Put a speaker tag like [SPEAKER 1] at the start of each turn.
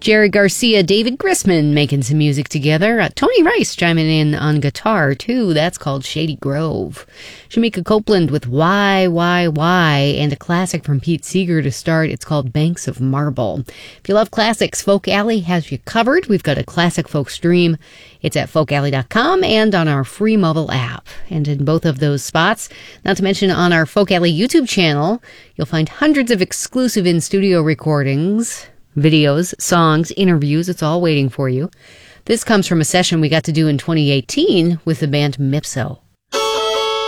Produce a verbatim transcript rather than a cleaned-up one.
[SPEAKER 1] Jerry Garcia, David Grisman making some music together. Uh, Tony Rice chiming in on guitar, too. That's called Shady Grove. Shamika Copeland with Why, Why, Why, and a classic from Pete Seeger to start. It's called Banks of Marble. If you love classics, Folk Alley has you covered. We've got a classic folk stream. It's at folk alley dot com and on our free mobile app. And in both of those spots, not to mention on our Folk Alley YouTube channel, you'll find hundreds of exclusive in-studio recordings, videos, songs, interviews. It's all waiting for you. This comes from a session we got to do in twenty eighteen with the band Mipso.